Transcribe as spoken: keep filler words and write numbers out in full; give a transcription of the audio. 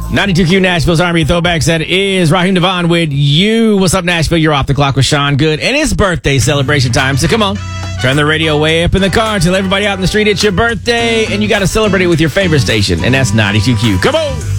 ninety-two Q Nashville's R and B Throwbacks. That is Raheem Devon with you. What's up, Nashville? You're off the clock with Sean Good. And it's birthday celebration time. So come on, turn the radio way up in the car. Tell everybody out in the street it's your birthday. And you got to celebrate it with your favorite station. And that's ninety-two Q. Come on.